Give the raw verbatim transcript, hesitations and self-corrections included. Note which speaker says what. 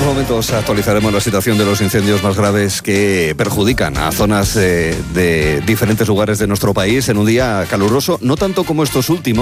Speaker 1: unos momentos actualizaremos la situación de los incendios más graves que perjudican a zonas eh, de diferentes lugares de nuestro país en un día caluroso, no tanto como estos últimos.